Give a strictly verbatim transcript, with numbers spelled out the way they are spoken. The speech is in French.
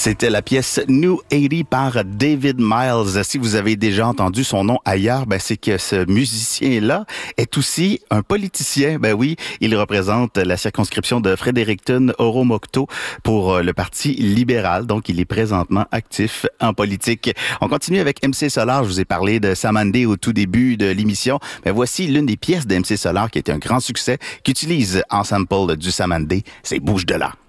C'était la pièce New eighty par David Miles. Si vous avez déjà entendu son nom ailleurs, ben c'est que ce musicien-là est aussi un politicien. Ben oui, il représente la circonscription de Fredericton-Oromocto pour le Parti libéral. Donc, il est présentement actif en politique. On continue avec M C Solar. Je vous ai parlé de Samandé au tout début de l'émission. Ben voici l'une des pièces de M C Solar qui est un grand succès, qui utilise en sample du Samandé. C'est Bouge de là.